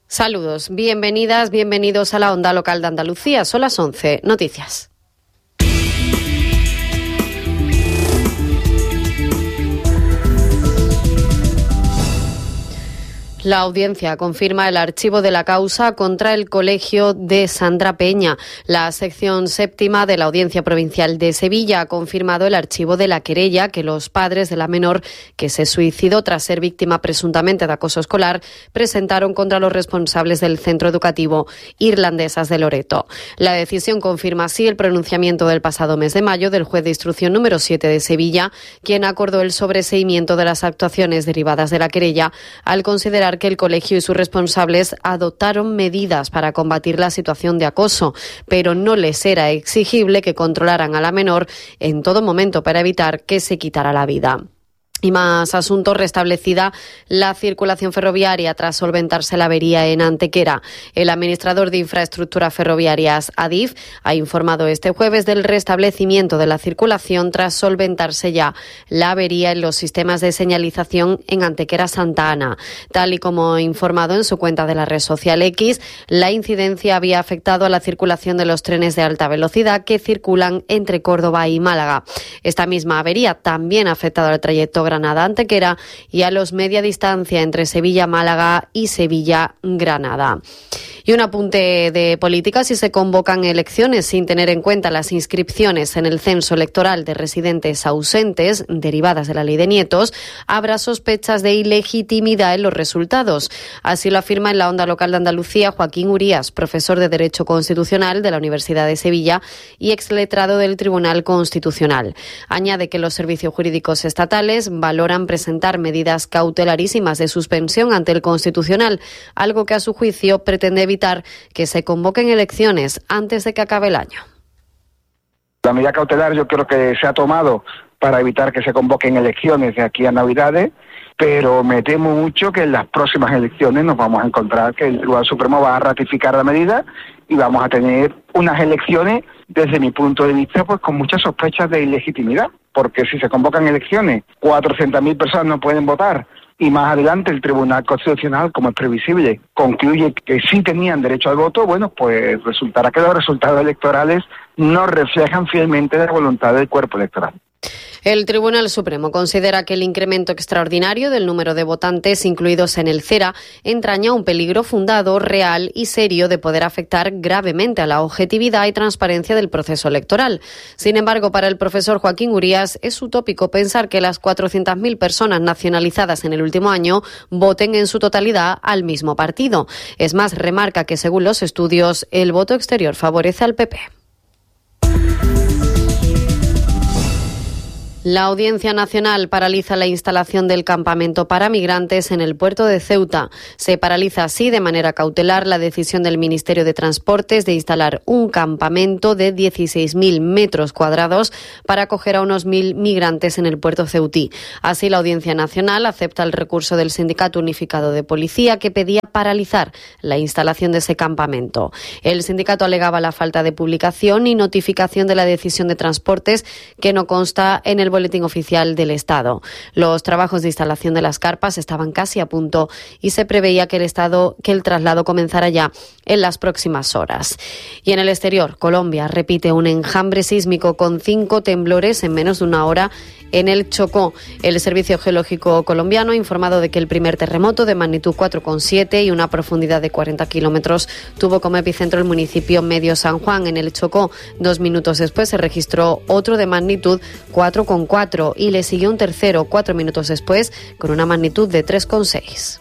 Saludos, bienvenidas, bienvenidos a la Onda Local de Andalucía. Son las 11. Noticias. La audiencia confirma el archivo de la causa contra el colegio de Sandra Peña. La sección séptima de la Audiencia Provincial de Sevilla ha confirmado el archivo de la querella que los padres de la menor, que se suicidó tras ser víctima presuntamente de acoso escolar, presentaron contra los responsables del centro educativo Irlandesas de Loreto. La decisión confirma así el pronunciamiento del pasado mes de mayo del juez de instrucción número 7 de Sevilla, quien acordó el sobreseimiento de las actuaciones derivadas de la querella al considerar que el colegio y sus responsables adoptaron medidas para combatir la situación de acoso, pero no les era exigible que controlaran a la menor en todo momento para evitar que se quitara la vida. Y más asuntos, restablecida la circulación ferroviaria tras solventarse la avería en Antequera. El administrador de infraestructuras ferroviarias, Adif, ha informado este jueves del restablecimiento de la circulación tras solventarse ya la avería en los sistemas de señalización en Antequera Santa Ana. Tal y como ha informado en su cuenta de la red social X, la incidencia había afectado a la circulación de los trenes de alta velocidad que circulan entre Córdoba y Málaga. Esta misma avería también ha afectado al trayecto Granada-Antequera y a los media distancia entre Sevilla-Málaga y Sevilla-Granada. Y un apunte de política: si se convocan elecciones sin tener en cuenta las inscripciones en el censo electoral de residentes ausentes derivadas de la ley de nietos, habrá sospechas de ilegitimidad en los resultados. Así lo afirma en la Onda Local de Andalucía Joaquín Urías, profesor de Derecho Constitucional de la Universidad de Sevilla y exletrado del Tribunal Constitucional. Añade que los servicios jurídicos estatales valoran presentar medidas cautelarísimas de suspensión ante el Constitucional, algo que a su juicio pretende evitar que se convoquen elecciones antes de que acabe el año. La medida cautelar yo creo que se ha tomado para evitar que se convoquen elecciones de aquí a Navidades, pero me temo mucho que en las próximas elecciones nos vamos a encontrar que el Tribunal Supremo va a ratificar la medida y vamos a tener unas elecciones, desde mi punto de vista, pues con muchas sospechas de ilegitimidad, porque si se convocan elecciones, 400.000 personas no pueden votar, y más adelante el Tribunal Constitucional, como es previsible, concluye que sí tenían derecho al voto, bueno, pues resultará que los resultados electorales no reflejan fielmente la voluntad del cuerpo electoral. El Tribunal Supremo considera que el incremento extraordinario del número de votantes incluidos en el CERA entraña un peligro fundado, real y serio de poder afectar gravemente a la objetividad y transparencia del proceso electoral. Sin embargo, para el profesor Joaquín Urías es utópico pensar que las 400.000 personas nacionalizadas en el último año voten en su totalidad al mismo partido. Es más, remarca que según los estudios, el voto exterior favorece al PP. La Audiencia Nacional paraliza la instalación del campamento para migrantes en el puerto de Ceuta. Se paraliza así de manera cautelar la decisión del Ministerio de Transportes de instalar un campamento de 16.000 metros cuadrados para acoger a unos 1.000 migrantes en el puerto ceutí. Así, la Audiencia Nacional acepta el recurso del Sindicato Unificado de Policía que pedía paralizar la instalación de ese campamento. El sindicato alegaba la falta de publicación y notificación de la decisión de Transportes, que no consta en el Boletín Oficial del Estado. Los trabajos de instalación de las carpas estaban casi a punto y se preveía que el traslado comenzara ya en las próximas horas. Y en el exterior, Colombia repite un enjambre sísmico con 5 temblores en menos de una hora en el Chocó. El Servicio Geológico colombiano ha informado de que el primer terremoto de magnitud 4,7 y una profundidad de 40 kilómetros tuvo como epicentro el municipio Medio San Juan, en el Chocó. 2 minutos después se registró otro de magnitud 4,4 y le siguió un tercero 4 minutos después con una magnitud de 3,6.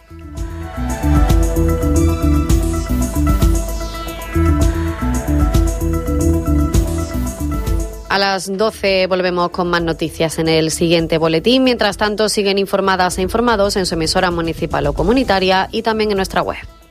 A las 12 volvemos con más noticias en el siguiente boletín. Mientras tanto, siguen informadas e informados en su emisora municipal o comunitaria y también en nuestra web.